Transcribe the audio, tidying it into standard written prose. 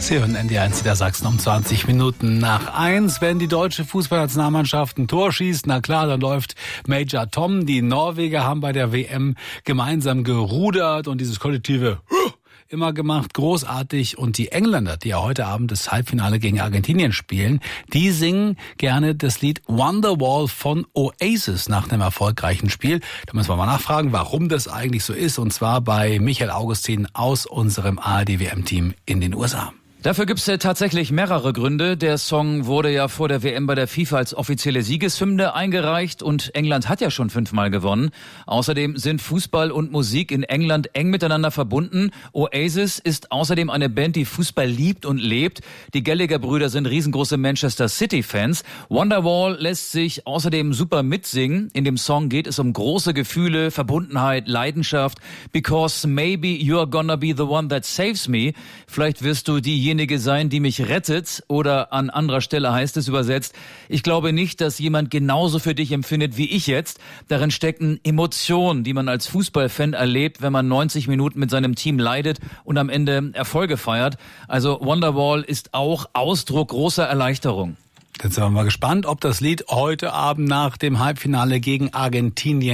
Sie hören NDR1 Niedersachsen um 20 Minuten nach 1. Wenn die deutsche Fußballnationalmannschaft ein Tor schießt, na klar, dann läuft Major Tom. Die Norweger haben bei der WM gemeinsam gerudert und dieses kollektive immer gemacht, großartig. Und die Engländer, die ja heute Abend das Halbfinale gegen Argentinien spielen, die singen gerne das Lied Wonderwall von Oasis nach einem erfolgreichen Spiel. Da müssen wir mal nachfragen, warum das eigentlich so ist. Und zwar bei Michael Augustin aus unserem ARD-WM-Team in den USA. Dafür gibt's tatsächlich mehrere Gründe. Der Song wurde ja vor der WM bei der FIFA als offizielle Siegeshymne eingereicht und England hat ja schon 5-mal gewonnen. Außerdem sind Fußball und Musik in England eng miteinander verbunden. Oasis ist außerdem eine Band, die Fußball liebt und lebt. Die Gallagher-Brüder sind riesengroße Manchester City-Fans. Wonderwall lässt sich außerdem super mitsingen. In dem Song geht es um große Gefühle, Verbundenheit, Leidenschaft. Because maybe you're gonna be the one that saves me. Vielleicht wirst du diejenige sein, die mich rettet, oder an anderer Stelle heißt es übersetzt, ich glaube nicht, dass jemand genauso für dich empfindet wie ich jetzt. Darin stecken Emotionen, die man als Fußballfan erlebt, wenn man 90 Minuten mit seinem Team leidet und am Ende Erfolge feiert. Also Wonderwall ist auch Ausdruck großer Erleichterung. Jetzt sind wir mal gespannt, ob das Lied heute Abend nach dem Halbfinale gegen Argentinien